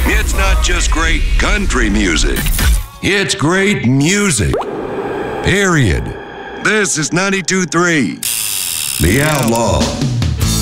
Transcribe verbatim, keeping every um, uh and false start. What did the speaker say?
It's not just great country music. It's great music. Period. This is ninety-two point three. The Outlaw.